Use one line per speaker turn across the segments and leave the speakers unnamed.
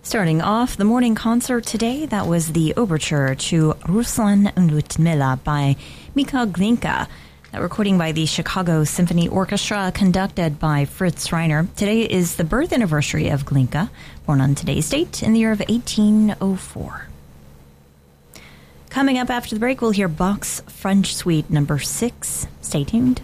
Starting off the morning concert today, that was the overture to Ruslan und Ludmilla by Michał Glinka. That recording by the Chicago Symphony Orchestra, conducted by Fritz Reiner. Today is the birth anniversary of Glinka, born on today's date in the year of 1804. Coming up after the break, we'll hear Bach's French Suite number 6. Stay tuned.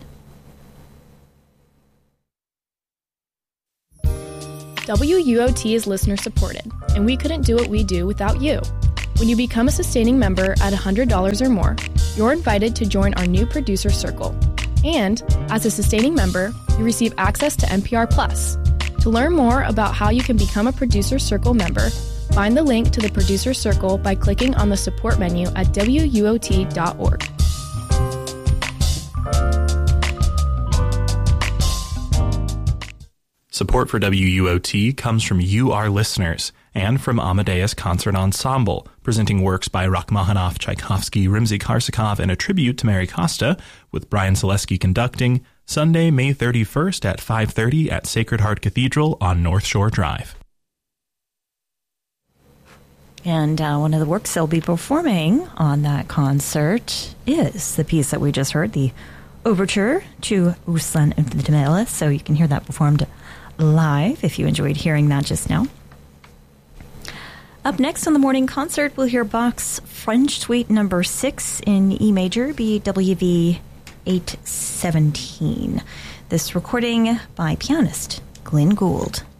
WUOT is listener supported, and we couldn't do what we do without you. When you become a sustaining member at $100 or more, you're invited to join our new producer circle. And as a sustaining member, you receive access to NPR Plus. To learn more about how you can become a producer circle member, find the link to the producer circle by clicking on the support menu at WUOT.org.
Support for WUOT comes from you, our listeners, and from Amadeus Concert Ensemble, presenting works by Rachmaninoff, Tchaikovsky, Rimsky-Korsakov, and a tribute to Mary Costa, with Brian Zaleski conducting, Sunday, May 31st at 5:30 at Sacred Heart Cathedral on North Shore Drive.
And one of the works they'll be performing on that concert is the piece that we just heard, the overture to Ruslan und Ludmilla, so you can hear that performed live if you enjoyed hearing that just now. Up next on the morning concert, we'll hear Bach's French Suite number 6 in E major, BWV 817. This recording by pianist Glenn Gould.